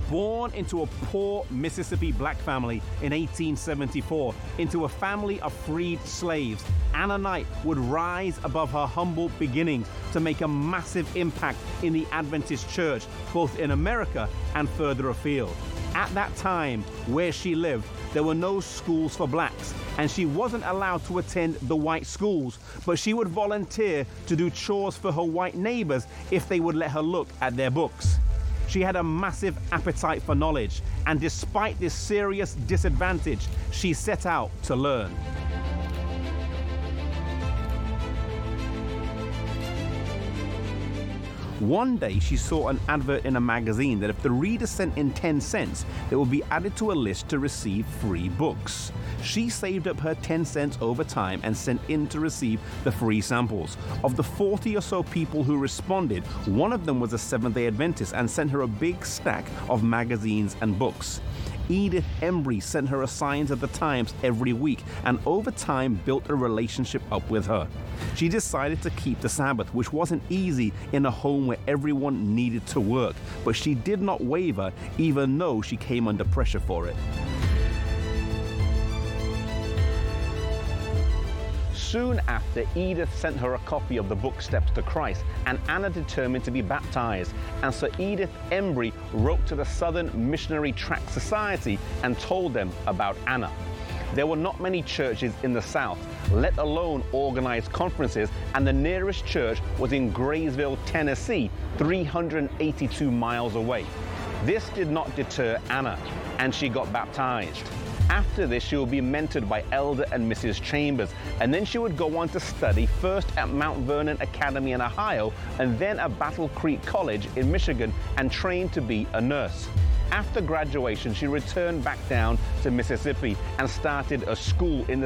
Born into a poor Mississippi black family in 1874, into a family of freed slaves, Anna Knight would rise above her humble beginnings to make a massive impact in the Adventist church, both in America and further afield. At that time, where she lived, there were no schools for blacks, and she wasn't allowed to attend the white schools, but she would volunteer to do chores for her white neighbors if they would let her look at their books. She had a massive appetite for knowledge, and despite this serious disadvantage, she set out to learn. One day she saw an advert in a magazine that if the reader sent in 10 cents, they would be added to a list to receive free books. She saved up her 10 cents over time and sent in to receive the free samples. Of the 40 or so people who responded, one of them was a Seventh-day Adventist and sent her a big stack of magazines and books. Edith Embry sent her a Signs of the Times every week, and over time built a relationship up with her. She decided to keep the Sabbath, which wasn't easy in a home where everyone needed to work, but she did not waver even though she came under pressure for it. Soon after, Edith sent her a copy of the book Steps to Christ, and Anna determined to be baptized. And so Edith Embry wrote to the Southern Missionary Tract Society and told them about Anna. There were not many churches in the South, let alone organized conferences, and the nearest church was in Graysville, Tennessee, 382 miles away. This did not deter Anna, and she got baptized. After this, she would be mentored by Elder and Mrs. Chambers, and then she would go on to study first at Mount Vernon Academy in Ohio, and then at Battle Creek College in Michigan, and trained to be a nurse. After graduation, she returned back down to Mississippi and started a school in the